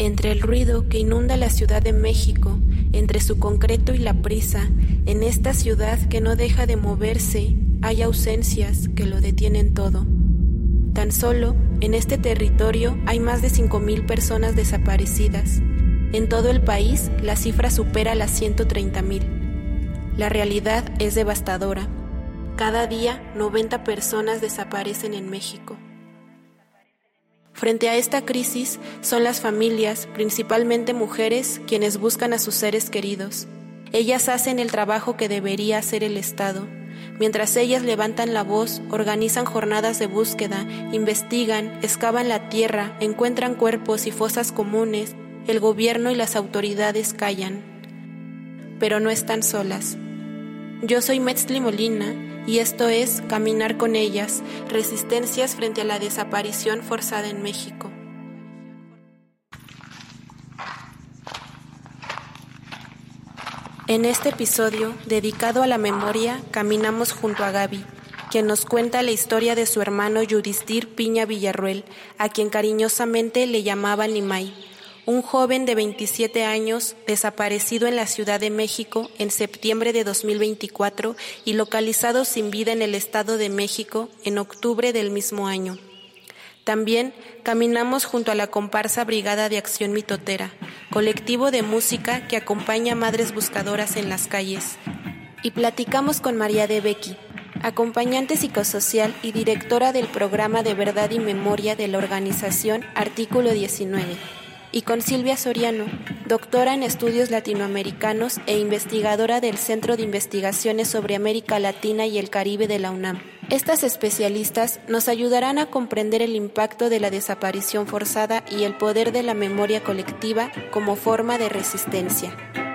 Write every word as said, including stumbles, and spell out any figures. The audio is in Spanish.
Entre el ruido que inunda la Ciudad de México, entre su concreto y la prisa, en esta ciudad que no deja de moverse, hay ausencias que lo detienen todo. Tan solo en este territorio hay más de cinco mil personas desaparecidas. En todo el país la cifra supera las ciento treinta mil. La realidad es devastadora. Cada día noventa personas desaparecen en México. Frente a esta crisis, son las familias, principalmente mujeres, quienes buscan a sus seres queridos. Ellas hacen el trabajo que debería hacer el Estado. Mientras ellas levantan la voz, organizan jornadas de búsqueda, investigan, excavan la tierra, encuentran cuerpos y fosas comunes, el gobierno y las autoridades callan. Pero no están solas. Yo soy Metzli Molina y esto es Caminar con ellas, resistencias frente a la desaparición forzada en México. En este episodio, dedicado a la memoria, caminamos junto a Gaby, quien nos cuenta la historia de su hermano Yudistir Piña Villarruel, a quien cariñosamente le llamaban Limay, un joven de veintisiete años desaparecido en la Ciudad de México en septiembre de dos mil veinticuatro y localizado sin vida en el Estado de México en octubre del mismo año. También caminamos junto a la comparsa Brigada de Acción Mitotera, colectivo de música que acompaña a madres buscadoras en las calles. Y platicamos con María de Becky, acompañante psicosocial y directora del programa de Verdad y Memoria de la organización Artículo diecinueve. Y con Silvia Soriano, doctora en estudios latinoamericanos e investigadora del Centro de Investigaciones sobre América Latina y el Caribe de la UNAM. Estas especialistas nos ayudarán a comprender el impacto de la desaparición forzada y el poder de la memoria colectiva como forma de resistencia.